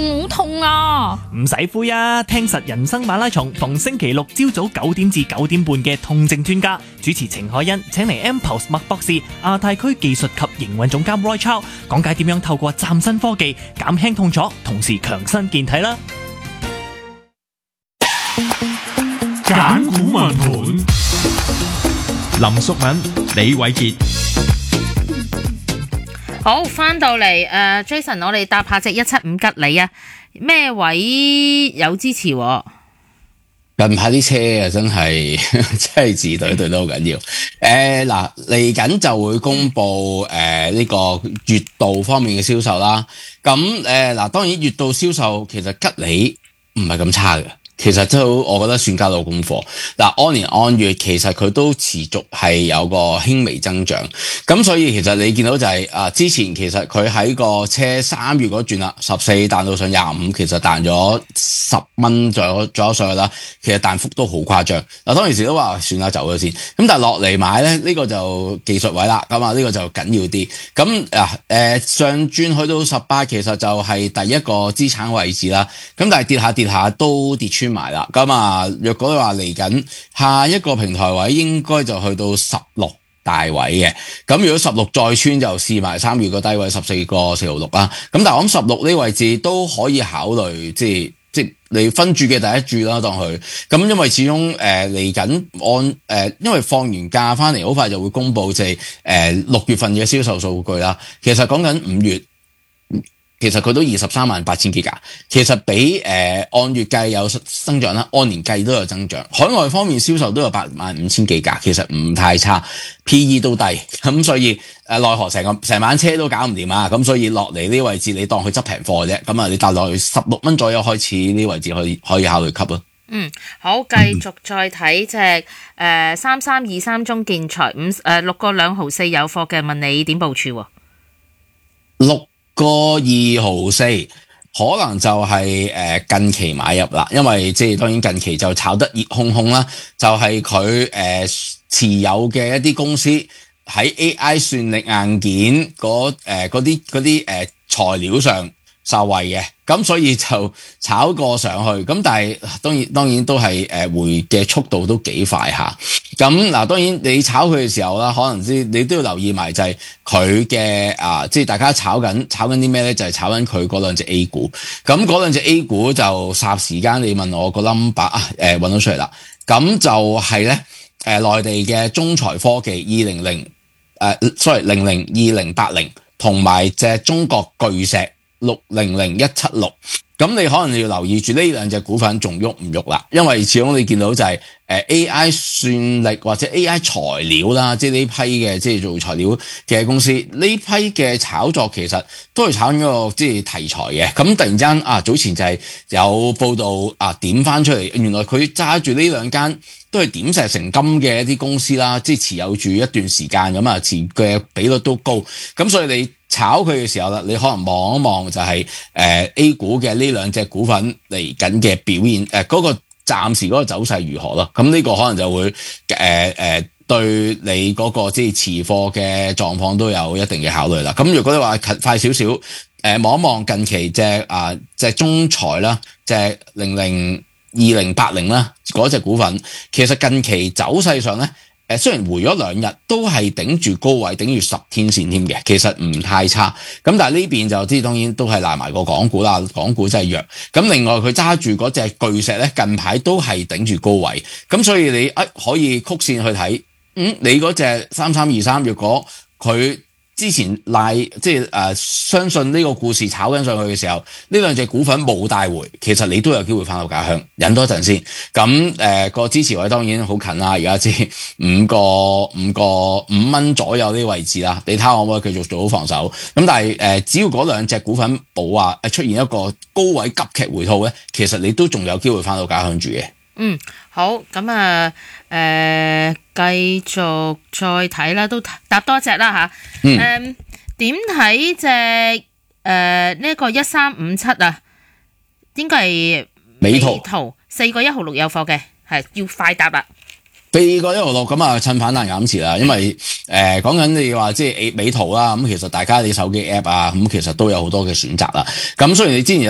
好痛啊！ 唔使灰啊，聽實人生馬拉松，逢星期六朝早9點至9點半嘅痛症專家主持程海欣，請嚟 M-Pulse 麥博士、亞太區技術及營運總監 Roy Chow 講解點樣透過嶄新科技減輕痛楚，同時強身健體啦。 揀股問盤，林淑敏、李偉傑。 好，翻到嚟Jason， 我哋搭下隻175吉利啊，咩位有支持？ 近排啲車啊，真係自對對都好緊要。嗱，嚟緊就會公布呢個月度方面嘅銷售啦。咁嗱，當然月度銷售其實吉利唔係咁差嘅。其實都我覺得算交到功課。嗱，按年按月其實佢都持續係有個輕微增長，咁所以其實你見到就係之前其實佢喺個車3月嗰轉啦，14彈到上25，其實彈咗10蚊左右上去啦，其實彈幅都好誇張。嗱，當時都話算啦，走咗先。咁但係落嚟買咧，呢個就技術位啦，咁啊呢個就緊要啲。咁上轉去到18，其實就係第一個資產位置啦。咁但係跌下都跌穿埋啦，咁啊，若果你話嚟緊下一個平台位，應該就去到16大位嘅。咁如果16再穿，就試埋3月個低位14個466啦。咁但係我諗16呢位置都可以考慮，即係你分注嘅第一注啦，當佢咁，因為始終嚟緊因為放完假翻嚟，好快就會公布即係6月份嘅銷售數據啦。其實講緊5月。其實佢都238000幾架，其實比按月計有增長啦，按年計都有增長。海外方面銷售都有85000幾架，其實唔太差 ，PE 都低，咁所以奈何成晚車都搞唔掂啊！咁所以落嚟呢位置你當佢執平貨啫，咁啊你搭落去16蚊左右開始呢位置可以考慮吸咯。 好，繼續再睇隻3323中建材6個2毫4有貨嘅，問你點部署喎 ？6個2毫4可能就係近期買入啦，因為即係當然近期就炒得熱烘烘啦，就係佢持有嘅一啲公司喺 AI 算力硬件嗰啲材料上受惠嘅，咁所以就炒過上去，咁但係當然都係回嘅速度都幾快下。咁嗱，當然你炒佢嘅時候啦，可能你都要留意埋就係佢嘅即係大家炒緊啲咩咧？就係炒緊佢嗰兩隻 A 股。咁嗰兩隻 A 股就霎時間你問我個 number 揾到出嚟啦。咁就係咧內地嘅中材科技002080同埋隻中國巨石600176，咁你可能要留意住呢兩隻股份仲喐唔喐啦，因為始終你見到就係AI 算力或者 AI 材料啦，即係呢批嘅即係做材料嘅公司，呢批嘅炒作其實都係炒緊個即係題材嘅。咁突然間早前就係有報道點翻出嚟，原來佢揸住呢兩間都係點石成金嘅一啲公司啦，即係持有住一段時間咁啊，持嘅比率都高，咁所以你炒佢嘅時候啦，你可能望一望就係A 股嘅呢兩隻股份嚟緊嘅表現，嗰個暫時嗰個走勢如何咯？咁呢個可能就會對你嗰個即係持貨嘅狀況都有一定嘅考慮啦。咁如果你話快少少，望一望近期隻中材啦，隻002080啦嗰隻股份，其實近期走勢上咧。雖然回咗2日，都係頂住高位，頂住10天線添嘅，其實唔太差。咁但係呢邊就當然都係賴埋個港股啦，港股真係弱。咁另外佢揸住嗰隻巨石咧，近排都係頂住高位。咁所以你可以曲線去睇，你嗰隻3323，若果佢之前即係相信呢個故事炒緊上去嘅時候，呢兩隻股份冇帶回，其實你都有機會翻到家鄉，忍多陣先。咁個支持位當然好近啦，而家知5蚊左右呢個位置啦。你睇下可唔可以繼續做好防守？咁但係只要嗰兩隻股份冇話出現一個高位急劇回吐咧，其實你都仲有機會翻到家鄉住嘅。 好，咁繼續再睇啦，都搭多隻啦吓。點睇隻呢個1357啊？應該係美圖4個1毫6有貨嘅，係要快搭啦。 4個1毫6咁趁反彈減持啦，因為講緊你話即係美圖啦，咁其實大家你手機 app 咁其實都有好多嘅選擇啦。咁雖然你之前